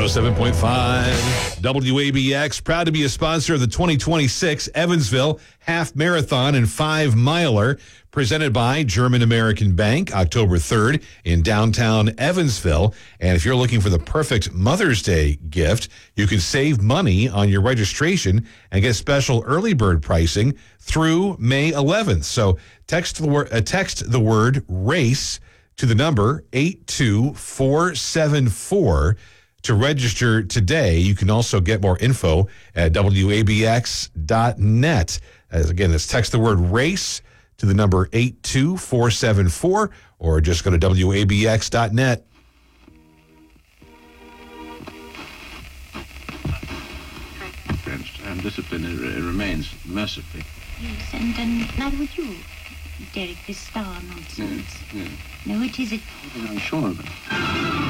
107.5 WABX, proud to be a sponsor of the 2026 Evansville Half Marathon and 5 Miler, presented by German American Bank, October 3rd in downtown Evansville. And if you're looking for the perfect Mother's Day gift, you can save money on your registration and get special early bird pricing through May 11th. So text the word RACE to the number 82474 to register today. You can also get more info at WABX.net. Again, let's text the word RACE to the number 82474 or just go to WABX.net. And discipline remains mercifully. Yes, and neither would you, Derek, this star nonsense. Yeah. No, it isn't. I'm sure of it.